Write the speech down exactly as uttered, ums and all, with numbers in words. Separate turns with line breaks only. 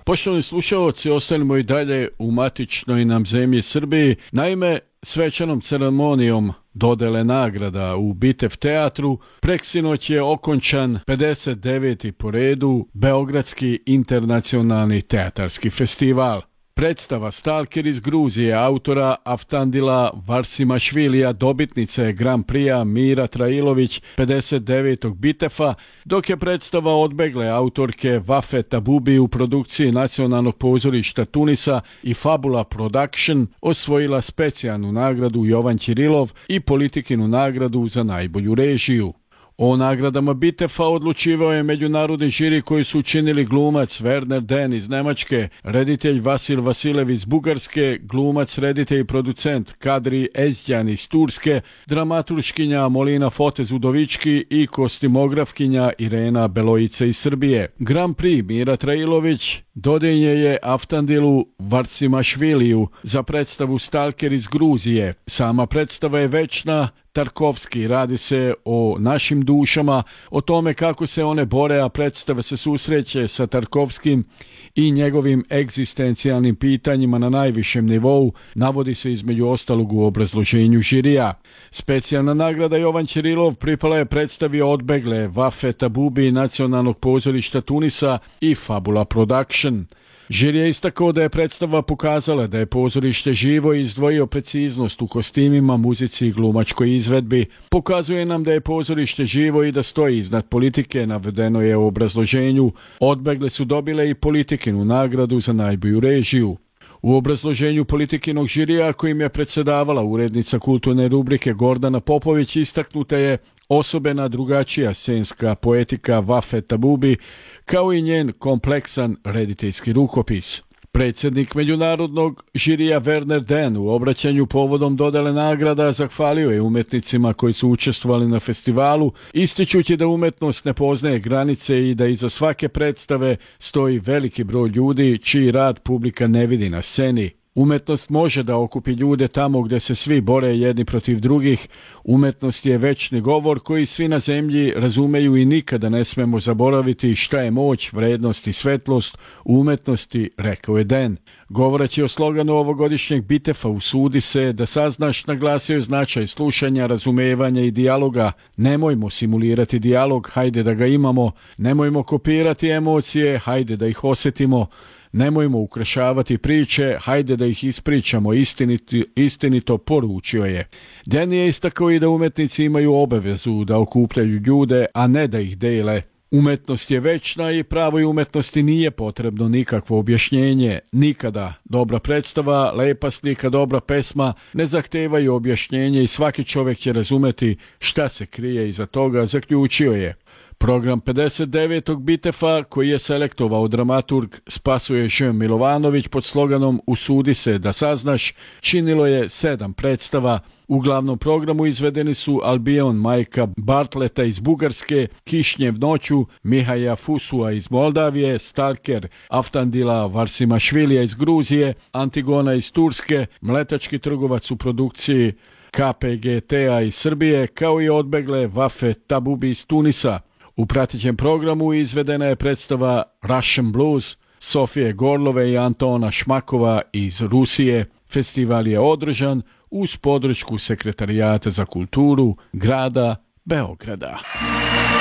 Poštovani slušalci, ostanimo i dalje u matičnoj nam zemlji Srbiji. Naime, svečanom ceremonijom dodele nagrada u Bitev teatru preksinoć je okončan pedeset deveti po redu Beogradski internacionalni teatarski festival. Predstava Stalker iz Gruzije autora Aftandila Varsimašvilija dobitnica je Grand Prix Mira Trailović pedeset devetog Bitefa, dok je predstava Odbegle autorke Vafe Tabubi u produkciji Nacionalnog pozorišta Tunisa i Fabula Production osvojila specijalnu nagradu Jovan Ćirilov i Politikinu nagradu za najbolju režiju. O nagradama Bitefa odlučivao je međunarodni žiri koji su učinili glumac Werner Den iz Nemačke, reditelj Vasil Vasilev iz Bugarske, glumac, reditelj i producent Kadri Ezdjan iz Turske, dramaturškinja Molina Fotez Udovički i kostimografkinja Irena Belojica iz Srbije. Grand Prix Mira Trailović dodijeljen je Aftandilu Varsimašviliju za predstavu Stalker iz Gruzije. Sama predstava je večna, Tarkovski, radi se o našim dušama, o tome kako se one bore, a predstava se susreće sa Tarkovskim i njegovim egzistencijalnim pitanjima na najvišem nivou, navodi se između ostalog u obrazloženju žirija. Specijalna nagrada Jovan Ćirilov pripala je predstavi Odbegle Vafe Tabubi Nacionalnog pozorišta Tunisa i Fabula Production. Žiri je istakao da je predstava pokazala da je pozorište živo i izdvojio preciznost u kostimima, muzici i glumačkoj izvedbi. Pokazuje nam da je pozorište živo i da stoji iznad politike, navedeno je u obrazloženju. Odbegle su dobile i Politikinu nagradu za najbolju režiju. U obrazloženju Politikinog žirija, kojim je predsjedavala urednica kulturne rubrike Gordana Popović, istaknuta je osobena drugačija scenska poetika Vafe Tabubi, kao i njen kompleksan rediteljski rukopis. Predsjednik međunarodnog žirija Werner Den u obraćanju povodom dodele nagrada zahvalio je umetnicima koji su učestvovali na festivalu, ističući da umetnost ne poznaje granice i da iza svake predstave stoji veliki broj ljudi čiji rad publika ne vidi na sceni. Umetnost može da okupi ljude tamo gdje se svi bore jedni protiv drugih. Umetnost je večni govor koji svi na zemlji razumeju i nikada ne smemo zaboraviti šta je moć, vrednost i svetlost u umetnosti, rekao je Den. Govoreći o sloganu ovogodišnjeg Bitefa Usudi se da saznaš, naglasio je značaj slušanja, razumevanja i dijaloga. Nemojmo simulirati dijalog, hajde da ga imamo. Nemojmo kopirati emocije, hajde da ih osjetimo. Nemojmo ukrašavati priče, hajde da ih ispričamo istinito, istinito poručio je. Den je istakao i da umetnici imaju obavezu da okupljaju ljude, a ne da ih dele. Umetnost je večna i pravoj umetnosti nije potrebno nikakvo objašnjenje. Nikada dobra predstava, lepa slika, dobra pesma ne zahtevaju objašnjenje i svaki čovjek će razumeti šta se krije iza toga, zaključio je. Program pedeset devetog Bitefa, koji je selektovao dramaturg Spasoje Ž. Milovanović pod sloganom Usudi se da saznaš, činilo je sedam predstava. U glavnom programu izvedeni su Albion Majka Bartleta iz Bugarske, Kišnjev noću Mihaja Fusua iz Moldavije, Stalker Aftandila Varsimašvilija iz Gruzije, Antigona iz Turske, Mletački trgovac u produkciji K P G T-a iz Srbije, kao i Odbegle Vafe Tabubi iz Tunisa. U pratećem programu izvedena je predstava Russian Blues Sofije Gorlove i Antona Šmakova iz Rusije. Festival je održan uz podršku Sekretarijata za kulturu grada Beograda.